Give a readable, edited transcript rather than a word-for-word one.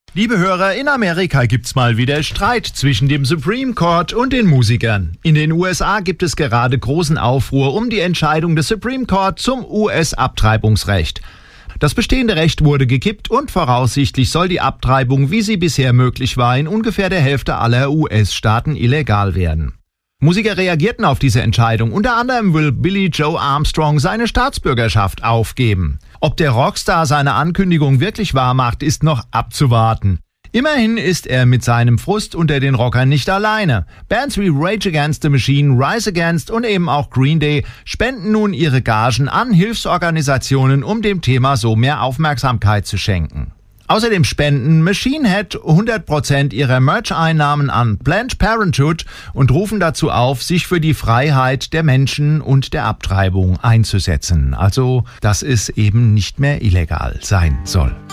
Liebe Hörer, in Amerika gibt's mal wieder Streit zwischen dem Supreme Court und den Musikern. In den USA gibt es gerade großen Aufruhr um die Entscheidung des Supreme Court zum US-Abtreibungsrecht. Das bestehende Recht wurde gekippt und voraussichtlich soll die Abtreibung, wie sie bisher möglich war, in ungefähr der Hälfte aller US-Staaten illegal werden. Musiker reagierten auf diese Entscheidung. Unter anderem will Billy Joe Armstrong seine Staatsbürgerschaft aufgeben. Ob der Rockstar seine Ankündigung wirklich wahrmacht, ist noch abzuwarten. Immerhin ist er mit seinem Frust unter den Rockern nicht alleine. Bands wie Rage Against the Machine, Rise Against und eben auch Green Day spenden nun ihre Gagen an Hilfsorganisationen, um dem Thema so mehr Aufmerksamkeit zu schenken. Außerdem spenden Machine Head 100% ihrer Merch-Einnahmen an Planned Parenthood und rufen dazu auf, sich für die Freiheit der Menschen und der Abtreibung einzusetzen. Also, dass es eben nicht mehr illegal sein soll.